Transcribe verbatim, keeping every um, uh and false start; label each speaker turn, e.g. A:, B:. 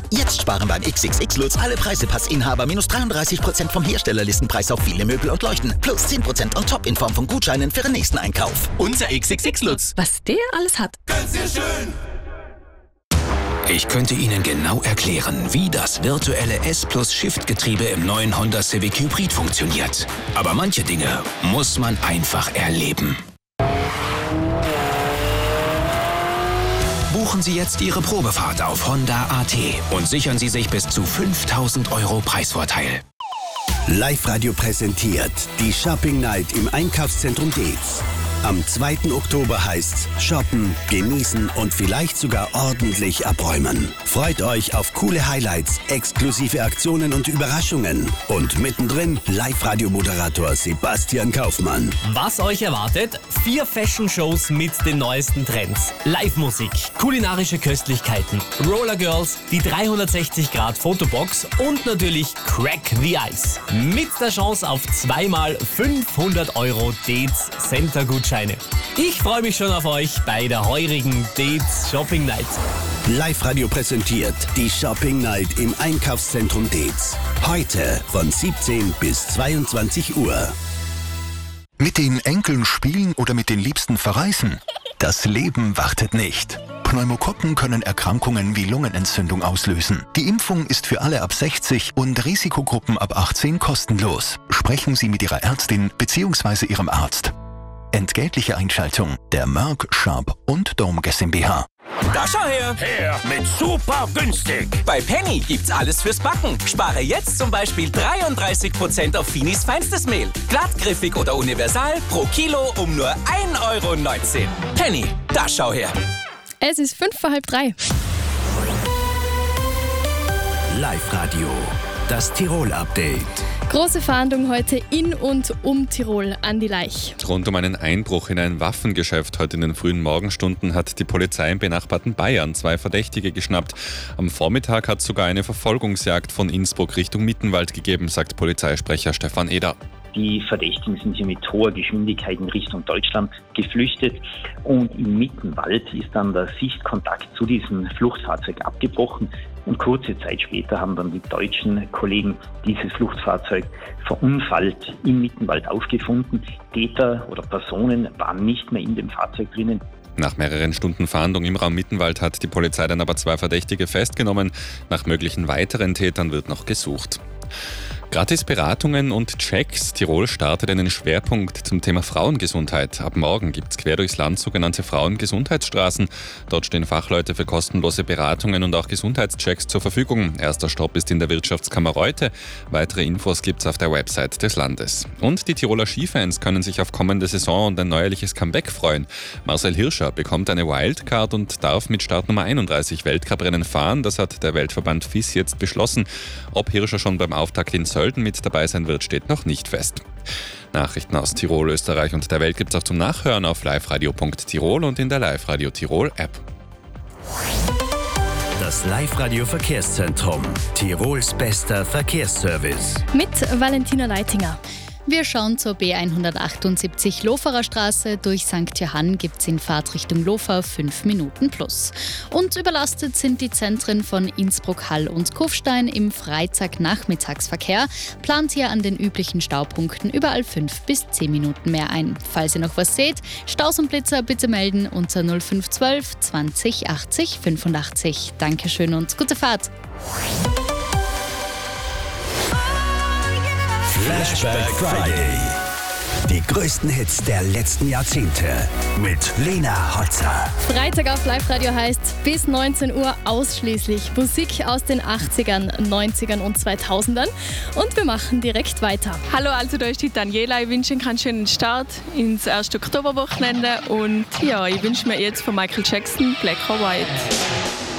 A: Jetzt sparen beim X X X Lutz alle Preisepassinhaber minus dreiunddreißig Prozent vom Herstellerlistenpreis auf viele Möbel und Leuchten. Plus zehn Prozent on top in Form von Gutscheinen für den nächsten Einkauf. Unser X X X Lutz.
B: Was der alles hat.
C: Ganz sehr schön.
D: Ich könnte Ihnen genau erklären, wie das virtuelle S-Plus-Shift-Getriebe im neuen Honda Civic Hybrid funktioniert. Aber manche Dinge muss man einfach erleben. Buchen Sie jetzt Ihre Probefahrt auf Honda punkt a t und sichern Sie sich bis zu fünftausend Euro Preisvorteil.
E: Live-Radio präsentiert die Shopping Night im Einkaufszentrum Deetz. Am zweiten Oktober heißt's shoppen, genießen und vielleicht sogar ordentlich abräumen. Freut euch auf coole Highlights, exklusive Aktionen und Überraschungen. Und mittendrin Live-Radio-Moderator Sebastian Kaufmann.
F: Was euch erwartet? Vier Fashion-Shows mit den neuesten Trends. Live-Musik, kulinarische Köstlichkeiten, Roller Girls, die dreihundertsechzig Grad Fotobox und natürlich Crack the Ice. Mit der Chance auf zweimal fünfhundert Euro Deetz Center-Gutscheine. Ich freue mich schon auf euch bei der heurigen Deetz Shopping Night.
E: Live-Radio präsentiert die Shopping Night im Einkaufszentrum Deetz. Heute von siebzehn bis zweiundzwanzig Uhr.
G: Mit den Enkeln spielen oder mit den Liebsten verreisen? Das Leben wartet nicht. Pneumokokken können Erkrankungen wie Lungenentzündung auslösen. Die Impfung ist für alle ab sechzig und Risikogruppen ab achtzehn kostenlos. Sprechen Sie mit Ihrer Ärztin bzw. Ihrem Arzt. Entgeltliche Einschaltung der Merck, Sharp und Dome GmbH.
H: Da schau her!
C: Her mit super günstig.
H: Bei Penny gibt's alles fürs Backen. Spare jetzt zum Beispiel dreiunddreißig Prozent auf Finis feinstes Mehl. Glattgriffig oder universal pro Kilo um nur ein Euro neunzehn. Penny, da schau her!
B: Es ist fünf vor halb drei.
E: Live-Radio, das Tirol-Update.
B: Große Fahndung heute in und um Tirol. Andi Leich.
I: Rund um einen Einbruch in ein Waffengeschäft heute in den frühen Morgenstunden hat die Polizei im benachbarten Bayern zwei Verdächtige geschnappt. Am Vormittag hat es sogar eine Verfolgungsjagd von Innsbruck Richtung Mittenwald gegeben, sagt Polizeisprecher Stefan Eder.
J: Die Verdächtigen sind hier mit hoher Geschwindigkeit in Richtung Deutschland geflüchtet und im Mittenwald ist dann der Sichtkontakt zu diesem Fluchtfahrzeug abgebrochen und kurze Zeit später haben dann die deutschen Kollegen dieses Fluchtfahrzeug verunfallt im Mittenwald aufgefunden. Täter oder Personen waren nicht mehr in dem Fahrzeug drinnen.
I: Nach mehreren Stunden Fahndung im Raum Mittenwald hat die Polizei dann aber zwei Verdächtige festgenommen. Nach möglichen weiteren Tätern wird noch gesucht. Gratis-Beratungen und Checks. Tirol startet einen Schwerpunkt zum Thema Frauengesundheit. Ab morgen gibt es quer durchs Land sogenannte Frauengesundheitsstraßen. Dort stehen Fachleute für kostenlose Beratungen und auch Gesundheitschecks zur Verfügung. Erster Stopp ist in der Wirtschaftskammer Reute. Weitere Infos gibt es auf der Website des Landes. Und die Tiroler Skifans können sich auf kommende Saison und ein neuerliches Comeback freuen. Marcel Hirscher bekommt eine Wildcard und darf mit Startnummer einunddreißig Weltcuprennen fahren. Das hat der Weltverband F I S jetzt beschlossen. Ob Hirscher schon beim Auftakt in Sölden mit dabei sein wird, steht noch nicht fest. Nachrichten aus Tirol, Österreich und der Welt gibt es auch zum Nachhören auf liveradio punkt tirol und in der Live-Radio Tirol App.
E: Das Live-Radio Verkehrszentrum. Tirols bester Verkehrsservice.
B: Mit Valentina Leitinger.
K: Wir schauen zur B hundertachtundsiebzig Loferer Straße. Durch Sankt Johann gibt es in Fahrtrichtung Lofer fünf Minuten plus. Und überlastet sind die Zentren von Innsbruck, Hall und Kufstein im Freitag-Nachmittagsverkehr. Plant hier an den üblichen Staupunkten überall fünf bis zehn Minuten mehr ein. Falls ihr noch was seht, Staus und Blitzer bitte melden unter null fünf eins zwei zwanzig achtzig fünfundachtzig. Dankeschön und gute Fahrt.
E: Flashback Friday. Die größten Hits der letzten Jahrzehnte mit Lena Hotzer.
B: Freitag auf Live-Radio heißt bis neunzehn Uhr ausschließlich Musik aus den achtzigern, neunzigern und zweitausendern. Und wir machen direkt weiter.
L: Hallo, also da ist die Daniela. Ich wünsche Ihnen einen schönen Start ins erste Oktoberwochenende. Und ja, ich wünsche mir jetzt von Michael Jackson Black or White.